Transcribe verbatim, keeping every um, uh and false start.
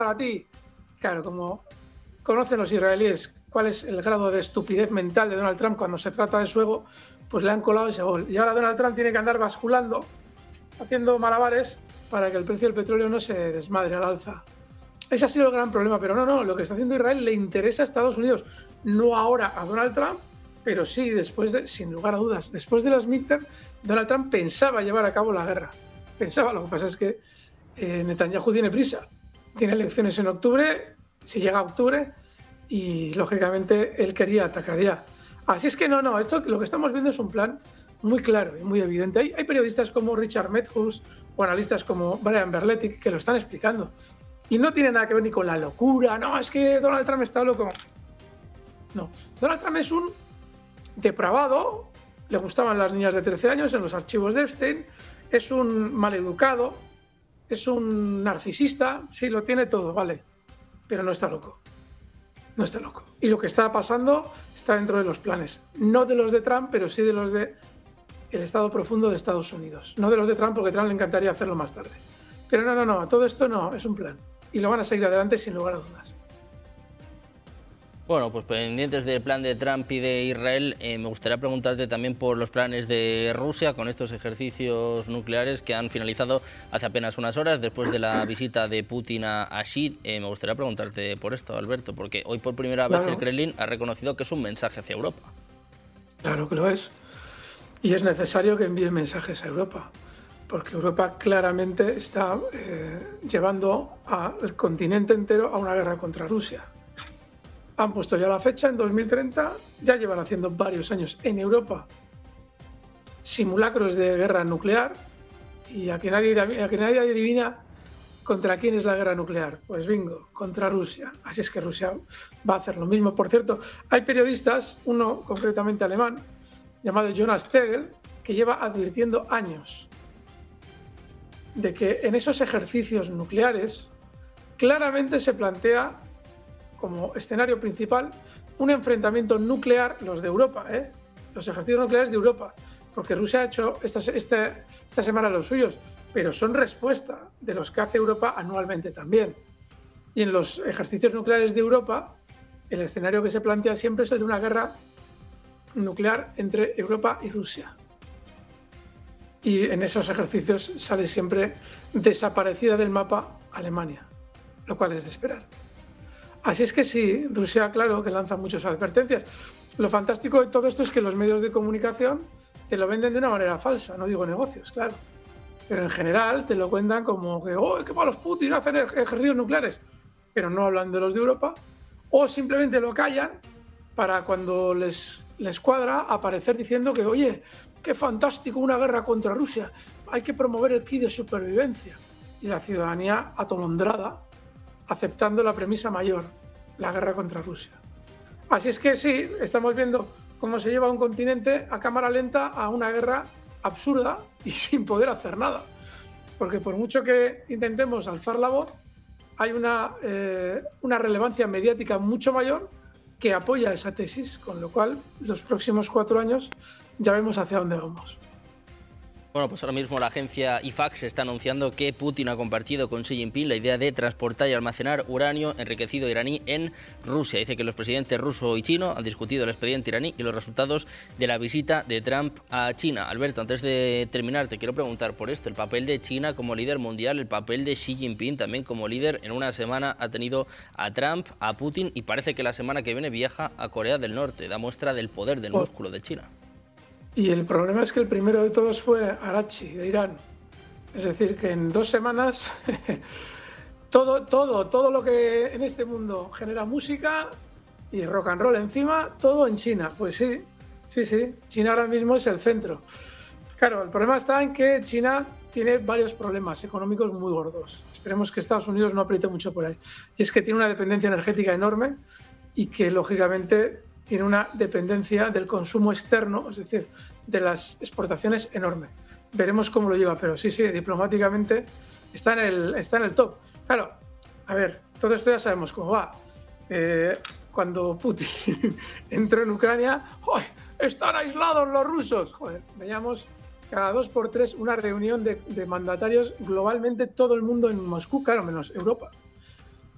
a ti. Claro, como conocen los israelíes cuál es el grado de estupidez mental de Donald Trump cuando se trata de su ego, pues le han colado ese gol. Y ahora Donald Trump tiene que andar basculando, haciendo malabares para que el precio del petróleo no se desmadre al alza. Ese ha sido el gran problema, pero no, no, lo que está haciendo Israel le interesa a Estados Unidos, no ahora a Donald Trump, pero sí después de, sin lugar a dudas, después de las midterm, Donald Trump pensaba llevar a cabo la guerra. Pensaba, lo que pasa es que eh, Netanyahu tiene prisa, tiene elecciones en octubre, si llega a octubre, y lógicamente él quería atacar ya. Así es que no, no, esto lo que estamos viendo es un plan muy claro y muy evidente. Hay, hay periodistas como Richard Meadhouse o analistas como Brian Berletti que lo están explicando. Y no tiene nada que ver ni con la locura, no, es que Donald Trump está loco. No, Donald Trump es un depravado, le gustaban las niñas de trece años en los archivos de Epstein, es un maleducado, es un narcisista, sí, lo tiene todo, vale, pero no está loco. No está loco. Y lo que está pasando está dentro de los planes, no de los de Trump, pero sí de los de el Estado profundo de Estados Unidos. No de los de Trump, porque a Trump le encantaría hacerlo más tarde. Pero no, no, no, todo esto no, es un plan. Y lo van a seguir adelante sin lugar a dudas. Bueno, pues pendientes del plan de Trump y de Israel, eh, me gustaría preguntarte también por los planes de Rusia con estos ejercicios nucleares que han finalizado hace apenas unas horas después de la visita de Putin a Así. Eh, me gustaría preguntarte por esto, Alberto, porque hoy por primera vez claro. el Kremlin ha reconocido que es un mensaje hacia Europa. Claro que lo es. Y es necesario que envíe mensajes a Europa, porque Europa claramente está eh, llevando al continente entero a una guerra contra Rusia. Han puesto ya la fecha, en dos mil treinta, ya llevan haciendo varios años en Europa simulacros de guerra nuclear, y a que nadie, a que nadie adivina contra quién es la guerra nuclear. Pues bingo, contra Rusia. Así es que Rusia va a hacer lo mismo. Por cierto, hay periodistas, uno concretamente alemán, llamado Jonas Tegel, que lleva advirtiendo años de que en esos ejercicios nucleares claramente se plantea como escenario principal un enfrentamiento nuclear, los de Europa, ¿eh? los ejercicios nucleares de Europa, porque Rusia ha hecho esta, esta, esta semana los suyos, pero son respuesta de los que hace Europa anualmente también. Y en los ejercicios nucleares de Europa, el escenario que se plantea siempre es el de una guerra nuclear entre Europa y Rusia. Y en esos ejercicios sale siempre desaparecida del mapa Alemania, lo cual es de esperar. Así es que sí, Rusia, claro, que lanza muchas advertencias. Lo fantástico de todo esto es que los medios de comunicación te lo venden de una manera falsa, no digo negocios, claro. Pero en general te lo cuentan como que, ¡oh, qué malos Putin hacen ejercicios nucleares! Pero no hablan de los de Europa, o simplemente lo callan para cuando les, les cuadra aparecer diciendo que, oye, qué fantástico una guerra contra Rusia, hay que promover el kit de supervivencia. Y la ciudadanía atolondrada aceptando la premisa mayor, la guerra contra Rusia. Así es que sí, estamos viendo cómo se lleva un continente a cámara lenta a una guerra absurda y sin poder hacer nada. Porque por mucho que intentemos alzar la voz, hay una, eh, una relevancia mediática mucho mayor que apoya esa tesis, con lo cual los próximos cuatro años ya vemos hacia dónde vamos. Bueno, pues ahora mismo la agencia I F A X está anunciando que Putin ha compartido con Xi Jinping la idea de transportar y almacenar uranio enriquecido iraní en Rusia. Dice que los presidentes ruso y chino han discutido el expediente iraní y los resultados de la visita de Trump a China. Alberto, antes de terminar, te quiero preguntar por esto, el papel de China como líder mundial, el papel de Xi Jinping también como líder. En una semana ha tenido a Trump, a Putin, y parece que la semana que viene viaja a Corea del Norte. Da muestra del poder del músculo de China. Y el problema es que el primero de todos fue Arachi, de Irán. Es decir, que en dos semanas todo, todo, todo lo que en este mundo genera música y rock and roll encima, todo en China. Pues sí, sí, sí, China ahora mismo es el centro. Claro, el problema está en que China tiene varios problemas económicos muy gordos. Esperemos que Estados Unidos no apriete mucho por ahí. Y es que tiene una dependencia energética enorme y que, lógicamente, tiene una dependencia del consumo externo, es decir, de las exportaciones enorme. Veremos cómo lo lleva, pero sí, sí, diplomáticamente está en el, está en el top. Claro, a ver, todo esto ya sabemos cómo va. Eh, cuando Putin entró en Ucrania, ¡ay! ¡Están aislados los rusos! Joder, veíamos cada dos por tres una reunión de, de mandatarios globalmente, todo el mundo en Moscú, claro, menos Europa.